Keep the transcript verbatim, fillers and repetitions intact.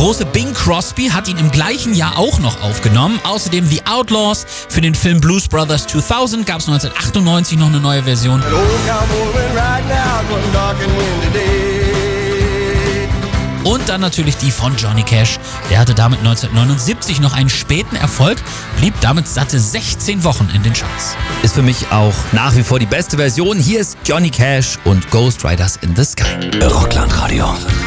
große Bing Crosby hat ihn im gleichen Jahr auch noch aufgenommen. Außerdem The Outlaws. Für den Film Blues Brothers zweitausend gab es neunzehnhundertachtundneunzig noch eine neue Version. Und dann natürlich die von Johnny Cash. Der hatte damit neunzehnhundertneunundsiebzig noch einen späten Erfolg, blieb damit satte sechzehn Wochen in den Charts. Ist für mich auch nach wie vor die beste Version. Hier ist Johnny Cash und Ghost Riders in the Sky. Rockland Radio.